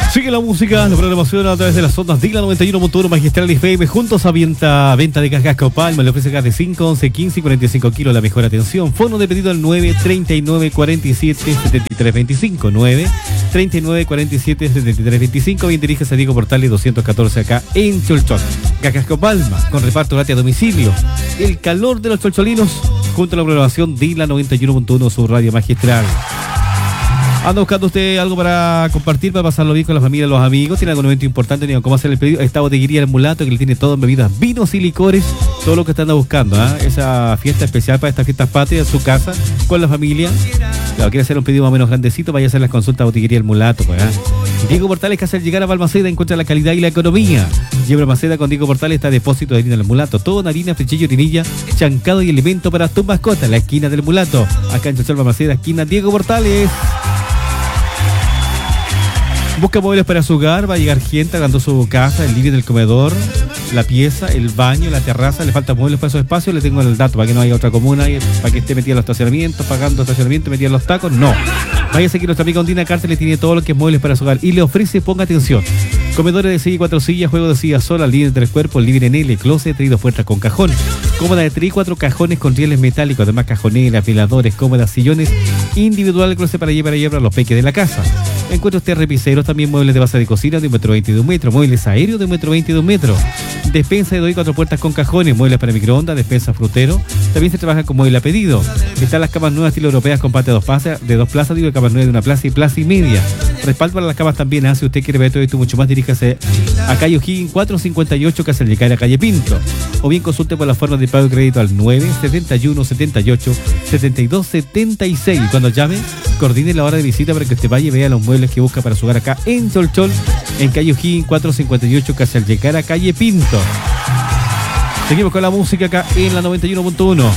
Sigue la música, la programación a través de las ondas Dila 91.1 Magistral FM. Juntos a venta de cajas Copalma. Le ofrece gas de 5, 11, 15 y 45 kilos. La mejor atención. Fono de pedido al 9 39 47 73 25. 9 39 47 73 25. Bien, diríjase a Diego Portales 214 acá en Cholchol. Cajas Copalma con reparto gratis a domicilio. El calor de los cholcholinos junto a la programación Dila 91.1, su radio magistral. ¿Anda buscando usted algo para compartir, para pasarlo bien con la familia, los amigos? ¿Tiene algún evento importante? ¿Tiene cómo hacer el pedido? Esta botellería El Mulato, que le tiene todo en bebidas, vinos y licores, todo lo que está buscando, esa fiesta especial para estas fiestas patrias en su casa, con la familia. Claro, quiere hacer un pedido más o menos grandecito, vaya a hacer las consultas a botellería El Mulato, pues, Diego Portales, que hace llegar a Balmaceda, encuentra la calidad y la economía. Lleva Balmaceda con Diego Portales, está depósito de harina del Mulato, todo en harina, frechillo, tinilla, chancado y alimento para tu mascota, la esquina del Mulato, acá en Cholchol, Balmaceda, esquina Diego Portales. Busca muebles para su hogar, va a llegar gente arreglando su casa, el living, el comedor, la pieza, el baño, la terraza. Le faltan muebles para esos espacios, le tengo el dato para que no haya otra comuna, para que esté metida en los estacionamientos, pagando estacionamiento, metida en los tacos. No. Vaya a seguir nuestra amiga Ondina Cárcel, le tiene todo lo que es muebles para su hogar y le ofrece, ponga atención, comedores de silla y 4 sillas, juego de silla sola, living de 3 cuerpos, living en L, closet, traído puertas con cajón, cómoda de 3 y 4 cajones con rieles metálicos, además cajoneras, veladores, cómodas, sillones, individual, closet para llevar los peques de la casa. Encuentra usted repiseros, también muebles de base de cocina de 1,22 m, muebles aéreos de 1,22 m, despensa de 2 y 4 puertas con cajones, muebles para microondas, despensa frutero. También se trabaja con mueble a pedido. Están las camas nuevas estilo europeas con patio de dos plazas, camas nuevas de una plaza y plaza y media. Respaldo para las camas también, si usted quiere ver todo esto mucho más, diríjase a calle O'Higgins 458, Casa del Llegar a calle Pinto. O bien consulte por las formas de pago de crédito al 9 71 78 72 76. Cuando llame, coordine la hora de visita para que usted vaya y vea los muebles que busca para su hogar acá en Cholchol, en calle O'Higgins 458, Casa del Llegar a calle Pinto. Seguimos con la música acá en la 91.1.